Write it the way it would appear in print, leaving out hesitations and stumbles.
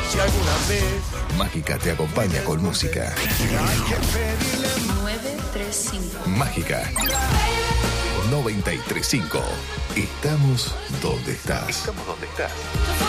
Si alguna vez Mágica te acompaña con música. hay que pedirle 935. Mágica 935. Estamos donde estás.